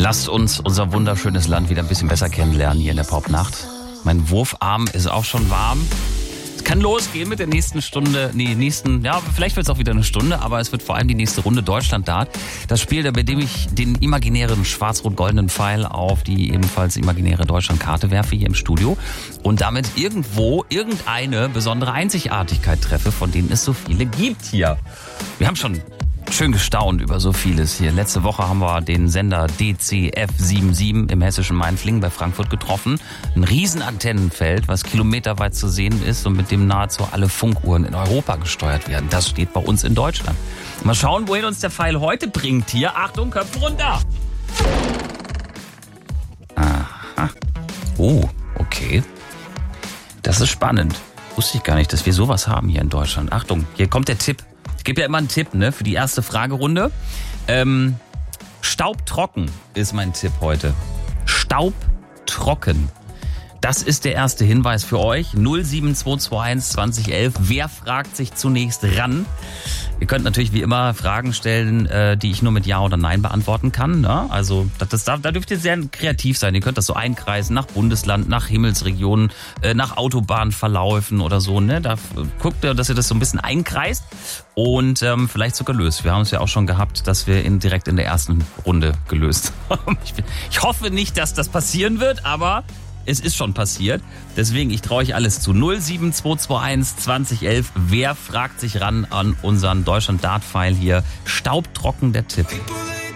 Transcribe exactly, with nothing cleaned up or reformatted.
Lasst uns unser wunderschönes Land wieder ein bisschen besser kennenlernen hier in der Popnacht. Mein Wurfarm ist auch schon warm. Es kann losgehen mit der nächsten Stunde, nee, nächsten, ja, vielleicht wird es auch wieder eine Stunde, aber es wird vor allem die nächste Runde Deutschland-Dart. Das Spiel, bei dem ich den imaginären schwarz-rot-goldenen Pfeil auf die ebenfalls imaginäre Deutschland-Karte werfe hier im Studio und damit irgendwo irgendeine besondere Einzigartigkeit treffe, von denen es so viele gibt hier. Wir haben schon schön gestaunt über so vieles hier. Letzte Woche haben wir den Sender D C F siebenundsiebzig im hessischen Mainflingen bei Frankfurt getroffen. Ein Riesenantennenfeld, was kilometerweit zu sehen ist und mit dem nahezu alle Funkuhren in Europa gesteuert werden. Das steht bei uns in Deutschland. Mal schauen, wohin uns der Pfeil heute bringt hier. Achtung, Köpfe runter! Aha. Oh, okay. Das ist spannend. Wusste ich gar nicht, dass wir sowas haben hier in Deutschland. Achtung, hier kommt der Tipp. Ich gebe ja immer einen Tipp, ne, für die erste Fragerunde. Ähm, Staubtrocken ist mein Tipp heute. Staubtrocken. Das ist der erste Hinweis für euch. null sieben zwei zwei eins zwanzig elf. Wer fragt sich zunächst ran? Ihr könnt natürlich wie immer Fragen stellen, die ich nur mit Ja oder Nein beantworten kann. Ne? Also das, da, da dürft ihr sehr kreativ sein. Ihr könnt das so einkreisen nach Bundesland, nach Himmelsregionen, nach Autobahnverläufen oder so. Ne? Da guckt ihr, dass ihr das so ein bisschen einkreist und ähm, vielleicht sogar löst. Wir haben es ja auch schon gehabt, dass wir ihn direkt in der ersten Runde gelöst haben. Ich, ich hoffe nicht, dass das passieren wird, aber es ist schon passiert. Deswegen, ich traue euch alles zu. null sieben zwei zwei eins zwanzig elf. Wer fragt sich ran an unseren Deutschland-Dart-Pfeil hier? Staubtrocken der Tipp.